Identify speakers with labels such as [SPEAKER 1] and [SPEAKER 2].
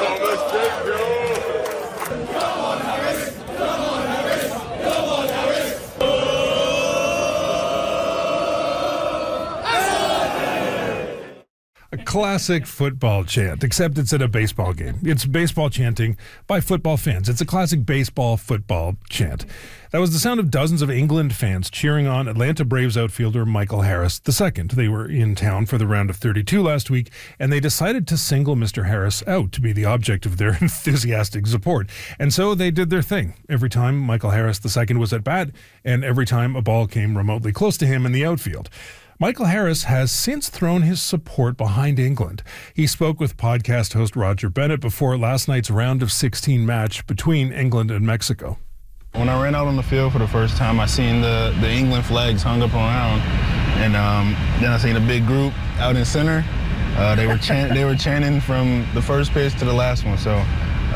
[SPEAKER 1] A classic football chant, except it's at a baseball game. It's baseball chanting by football fans. It's a classic baseball football chant. That was the sound of dozens of England fans cheering on Atlanta Braves outfielder Michael Harris II. They were in town for the round of 32 last week, and they decided to single Mr. Harris out to be the object of their enthusiastic support. And so they did their thing every time Michael Harris II was at bat, and every time a ball came remotely close to him in the outfield. Michael Harris has since thrown his support behind England. He spoke with podcast host Roger Bennett before last night's round of 16 match between England and Mexico.
[SPEAKER 2] When I ran out on the field for the first time, I seen the England flags hung up around, and then I seen a big group out in center. They were chanting from the first pitch to the last one. So